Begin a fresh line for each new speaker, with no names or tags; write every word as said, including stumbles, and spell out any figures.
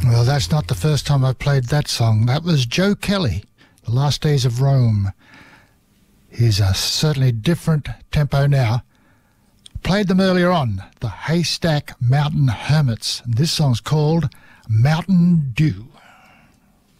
Well, that's not the first time I've played that song. That was Joe Kelly, The Last Days of Rome. He's a certainly different tempo now. Played them earlier on, the Haystack Mountain Hermits. And this song's called Mountain Dew.